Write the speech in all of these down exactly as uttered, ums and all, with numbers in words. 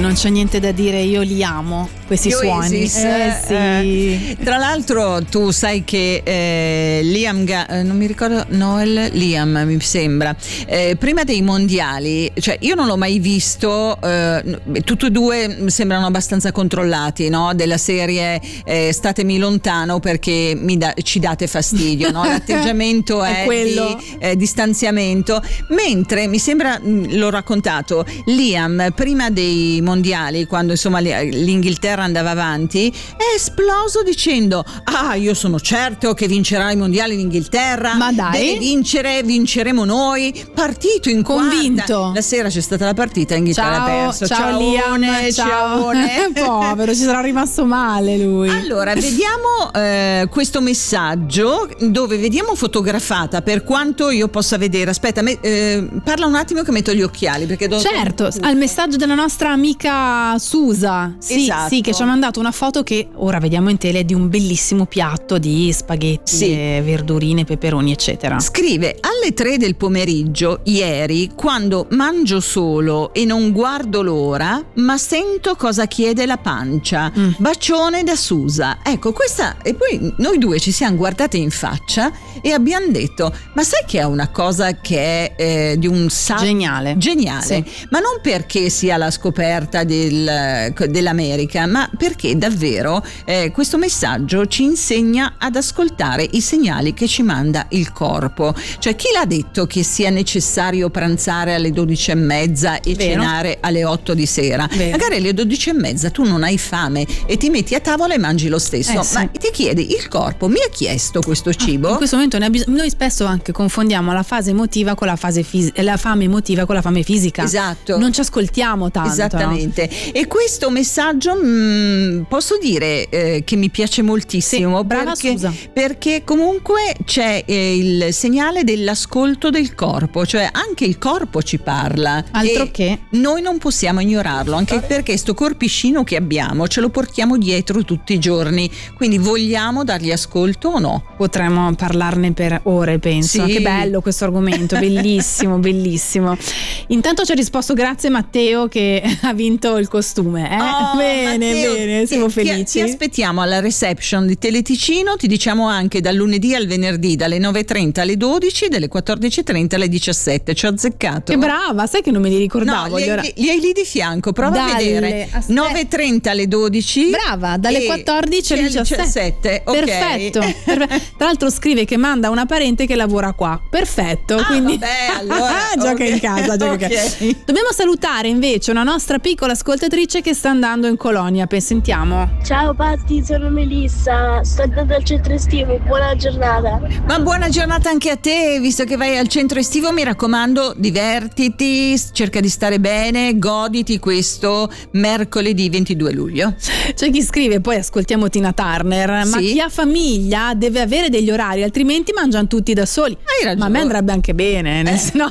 non c'è niente da dire, io li amo questi Io suoni. Isis, Eh, sì. eh, tra l'altro tu sai che eh, Liam Ga- eh, non mi ricordo Noel Liam mi sembra eh, prima dei mondiali, cioè io non l'ho mai visto, eh, tutti e due sembrano abbastanza controllati, no? Della serie eh, statemi lontano perché mi da- ci date fastidio, no? L'atteggiamento è, È quello. di eh, distanziamento, mentre mi sembra, mh, l'ho raccontato, Liam prima dei mondiali, quando insomma l'Inghilterra andava avanti, è esploso dicendo: ah, io sono certo che vincerà i mondiali l'Inghilterra, ma dai, deve vincere, vinceremo noi. Partito in convinto. quarta. La sera c'è stata la partita, Inghilterra ha perso. Ciao, ciao Liam, ciao. Povero, ci sarà rimasto male lui. Allora vediamo eh, questo messaggio dove vediamo fotografata, per quanto io possa vedere, aspetta me, eh, parla un attimo che metto gli occhiali perché do- certo, al messaggio della nostra amica Susa, sì, Esatto. sì, che ci ha mandato una foto che ora vediamo in tele di un bellissimo piatto di spaghetti, sì, e verdurine, peperoni eccetera. Scrive: alle tre del pomeriggio ieri, quando mangio solo e non guardo l'ora, ma sento cosa chiede la pancia. mm. Bacione da Susa. Ecco questa, e poi noi due ci siamo guardate in faccia e abbiamo detto: ma sai che è una cosa che è eh, di un sa- geniale geniale sì. Ma non perché sia la scoperta del, dell'America, ma perché davvero eh, questo messaggio ci insegna ad ascoltare i segnali che ci manda il corpo. Cioè, chi l'ha detto che sia necessario pranzare alle dodici e mezza e Vero. cenare alle otto di sera? Vero. Magari alle dodici e mezza tu non hai fame e ti metti a tavola e mangi lo stesso, eh, sì. ma ti chiedi: il corpo mi ha chiesto questo cibo? Ah, in questo momento ne ha bis- noi spesso anche confondiamo la fase emotiva con la fase fis- la fame emotiva con la fame fisica. Esatto. Non ci ascoltiamo tanto. Esattamente. No? E questo messaggio mh, posso dire eh, che mi piace moltissimo. Sì, brava perché, Susa. perché comunque c'è eh, il segnale dell'ascolto del corpo, cioè anche il corpo ci parla. Altro e che. Noi non possiamo ignorarlo, anche perché sto corpicino che abbiamo ce lo portiamo dietro tutti i giorni, quindi vogliamo dargli ascolto o no? Potremmo parlarne per ore, penso. Sì. Che bello questo argomento, bellissimo, bellissimo. Intanto ci ha risposto: grazie Matteo che ha vinto il costume. Eh? Oh, bene, Matteo, bene, siamo ti, felici. Ti aspettiamo alla reception di Teleticino, ti diciamo anche dal lunedì al venerdì, dalle nove e trenta alle dodici, dalle quattordici e trenta alle diciassette. Ci ho azzeccato. Che brava, sai che non me li ricordavo. No, li, allora... li, li hai lì di fianco, prova dalle, a vedere. aspetta. nove e trenta alle dodici. Brava, dalle quattordici alle diciassette. Okay. Perfetto. Perfetto. Tra l'altro scrive che manda una parente che lavora qua. Perfetto. Ah, quindi vabbè, allora, gioca okay. in casa, gioca Okay. in casa. Dobbiamo salutare invece una nostra piccola ascoltatrice che sta andando in colonia. Sentiamo. Ciao Patti, sono Melissa, sto andando al centro estivo, buona giornata. Ma buona giornata anche a te, visto che vai al centro estivo, mi raccomando, divertiti, cerca di stare bene, goditi questo mercoledì ventidue luglio. C'è chi scrive, poi ascoltiamo Tina Turner, ma sì? chi ha famiglia deve avere degli orari, altrimenti mangiano tutti da soli. Hai ragione. Ma a me andrebbe anche bene, nel senso, no.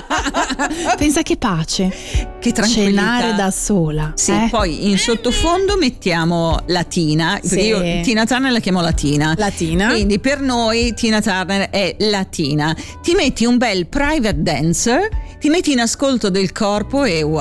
Pensa che pace, che tranquillità. Cenare da sola. Sì, eh? poi in sottofondo mettiamo la Tina, perché Sì. io Tina Turner la chiamo Latina. Latina. Quindi per noi Tina Turner è Latina. Ti metti un bel private dancer, ti metti in ascolto del corpo e wow,